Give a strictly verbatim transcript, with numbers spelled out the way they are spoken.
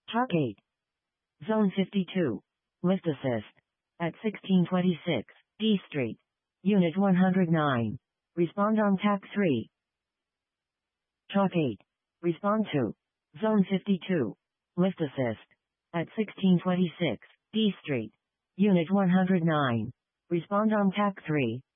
Talk eight. Zone fifty-two. Lift assist. At sixteen twenty-six D Street. Unit one hundred nine. Respond on T A C three. Talk eight. Respond to. Zone fifty-two. Lift assist. At sixteen twenty-six D Street. Unit one hundred nine. Respond on T A C three.